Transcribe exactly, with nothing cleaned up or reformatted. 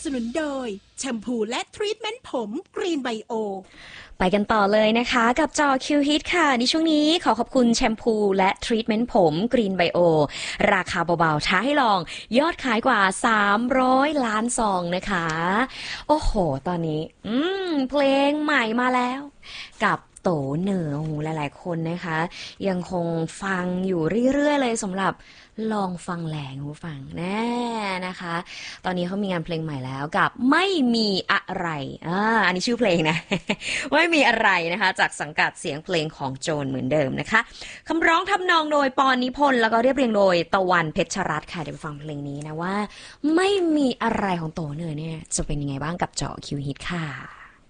นุนโดยแชมพูและทรีทเมนต์ผมกรีนไบโอไปกันต่อเลยนะคะกับจอ คิว ฮิต ค่ะในช่วงนี้ขอขอบคุณแชมพูและทรีทเมนต์ผมกรีนไบโอราคาเบาๆท้าให้ลองยอดขายกว่าสามร้อยล้านซองนะคะโอ้โหตอนนี้อืมเพลงใหม่มาแล้วกับโตเหนือโอ้โหหลายๆคนนะคะยังคงฟังอยู่เรื่อยๆเลยสำหรับลองฟังแหลงหูฟังแน่นะคะตอนนี้เขามีงานเพลงใหม่แล้วกับไม่มีอะไรอ่าอันนี้ชื่อเพลงนะ ไม่มีอะไรนะคะจากสังกัดเสียงเพลงของโจนเหมือนเดิมนะคะคำร้องทำนองโดยปอนนิพนธ์แล้วก็เรียบเรียงโดยตะวันเพชรรัตน์ค่ะเดี๋ยวไปฟังเพลงนี้นะว่าไม่มีอะไรของโตเหนือเนี่ยจะเป็นยังไงบ้างกับเจาะคิวฮิตค่ะ